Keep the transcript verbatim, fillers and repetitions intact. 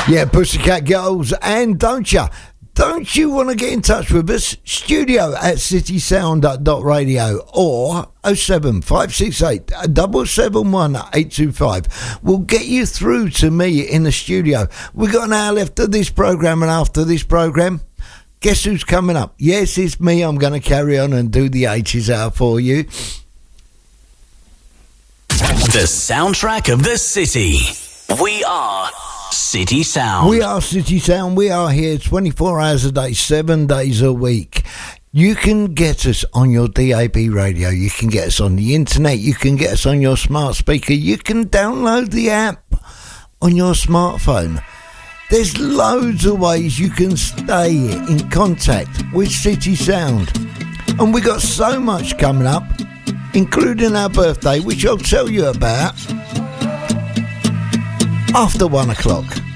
Yeah, Pussycat Girls, and don't you? Don't you want to get in touch with us? Studio at city sound dot radio or oh seven five six eight seven seven one eight two five. We'll get you through to me in the studio. We've got an hour left of this programme, and after this programme, guess who's coming up? Yes, it's me. I'm going to carry on and do the eighties hour for you. The soundtrack of the city. We are City Sound. We are City Sound. We are here twenty-four hours a day, seven days a week. You can get us on your D A B radio. You can get us on the internet. You can get us on your smart speaker. You can download the app on your smartphone. There's loads of ways you can stay in contact with City Sound. And we got so much coming up, including our birthday, which I'll tell you about after one o'clock.